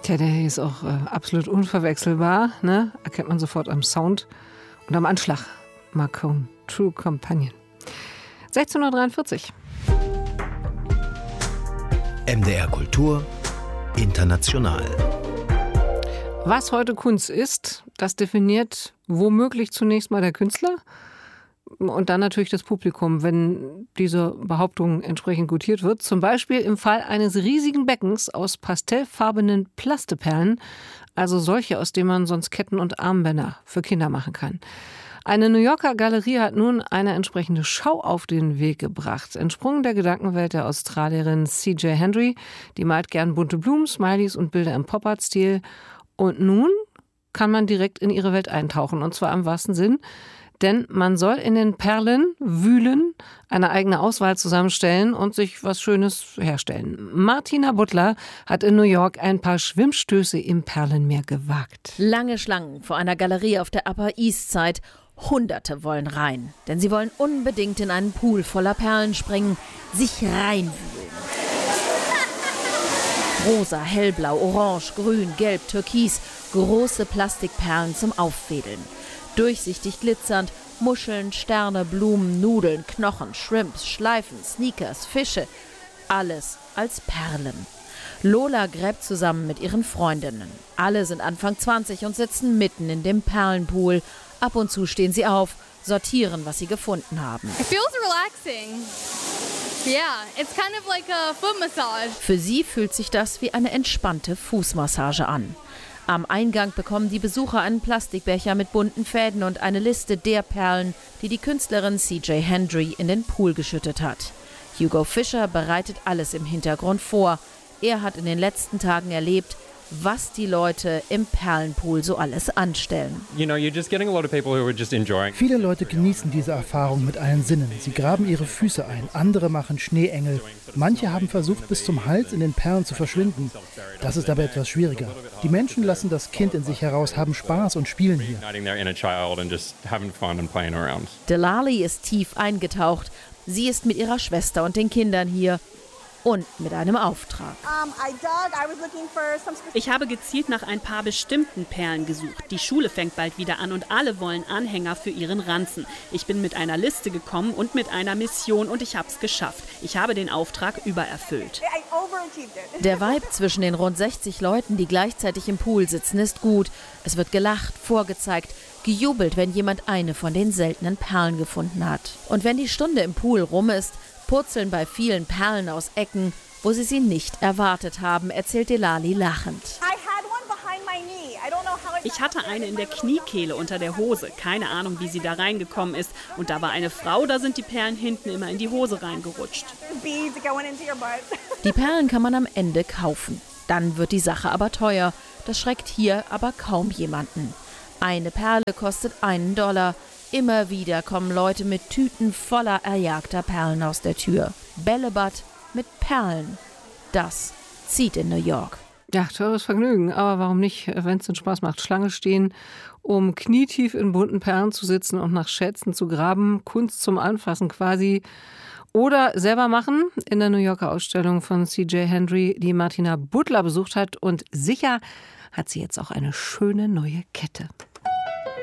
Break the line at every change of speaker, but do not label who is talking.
Tja, der hier ist auch absolut unverwechselbar, ne? Erkennt man sofort am Sound und am Anschlag. Marcone, True Companion. 16:43 Uhr.
MDR Kultur International.
Was heute Kunst ist, das definiert womöglich zunächst mal der Künstler und dann natürlich das Publikum, wenn diese Behauptung entsprechend gutiert wird. Zum Beispiel im Fall eines riesigen Beckens aus pastellfarbenen Plasteperlen, also solche, aus denen man sonst Ketten und Armbänder für Kinder machen kann. Eine New Yorker Galerie hat nun eine entsprechende Schau auf den Weg gebracht. Entsprungen der Gedankenwelt der Australierin C.J. Hendry. Die malt gern bunte Blumen, Smileys und Bilder im Pop-Art-Stil. Und nun kann man direkt in ihre Welt eintauchen, und zwar im wahrsten Sinn. Denn man soll in den Perlen wühlen, eine eigene Auswahl zusammenstellen und sich was Schönes herstellen. Martina Butler hat in New York ein paar Schwimmstöße im Perlenmeer gewagt.
Lange Schlangen vor einer Galerie auf der Upper East Side. Hunderte wollen rein, denn sie wollen unbedingt in einen Pool voller Perlen springen, sich reinwühlen. Rosa, hellblau, orange, grün, gelb, türkis, große Plastikperlen zum Auffädeln. Durchsichtig glitzernd, Muscheln, Sterne, Blumen, Nudeln, Knochen, Shrimps, Schleifen, Sneakers, Fische. Alles als Perlen. Lola gräbt zusammen mit ihren Freundinnen. Alle sind Anfang 20 und sitzen mitten in dem Perlenpool. Ab und zu stehen sie auf, sortieren, was sie gefunden haben.
It feels relaxing. Yeah, it's kind of like a foot massage.
Für sie fühlt sich das wie eine entspannte Fußmassage an. Am Eingang bekommen die Besucher einen Plastikbecher mit bunten Fäden und eine Liste der Perlen, die die Künstlerin C.J. Hendry in den Pool geschüttet hat. Hugo Fischer bereitet alles im Hintergrund vor. Er hat in den letzten Tagen erlebt, was die Leute im Perlenpool so alles anstellen.
Viele Leute genießen diese Erfahrung mit allen Sinnen. Sie graben ihre Füße ein, andere machen Schneeengel. Manche haben versucht, bis zum Hals in den Perlen zu verschwinden. Das ist aber etwas schwieriger. Die Menschen lassen das Kind in sich heraus, haben Spaß und spielen hier.
Delali ist tief eingetaucht. Sie ist mit ihrer Schwester und den Kindern hier. Und mit einem Auftrag.
Ich habe gezielt nach ein paar bestimmten Perlen gesucht. Die Schule fängt bald wieder an und alle wollen Anhänger für ihren Ranzen. Ich bin mit einer Liste gekommen und mit einer Mission und ich habe es geschafft. Ich habe den Auftrag übererfüllt.
Der Vibe zwischen den rund 60 Leuten, die gleichzeitig im Pool sitzen, ist gut. Es wird gelacht, vorgezeigt, gejubelt, wenn jemand eine von den seltenen Perlen gefunden hat. Und wenn die Stunde im Pool rum ist, purzeln bei vielen Perlen aus Ecken, wo sie nicht erwartet haben, erzählt Delali lachend.
Ich hatte eine in der Kniekehle unter der Hose. Keine Ahnung, wie sie da reingekommen ist. Und da war eine Frau, da sind die Perlen hinten immer in die Hose reingerutscht.
Die Perlen kann man am Ende kaufen. Dann wird die Sache aber teuer. Das schreckt hier aber kaum jemanden. Eine Perle kostet $1. Immer wieder kommen Leute mit Tüten voller erjagter Perlen aus der Tür. Bällebad mit Perlen. Das zieht in New York.
Ja, teures Vergnügen, aber warum nicht, wenn es den Spaß macht? Schlange stehen, um knietief in bunten Perlen zu sitzen und nach Schätzen zu graben, Kunst zum Anfassen quasi. Oder selber machen in der New Yorker Ausstellung von C.J. Hendry, die Martina Butler besucht hat. Und sicher hat sie jetzt auch eine schöne neue Kette.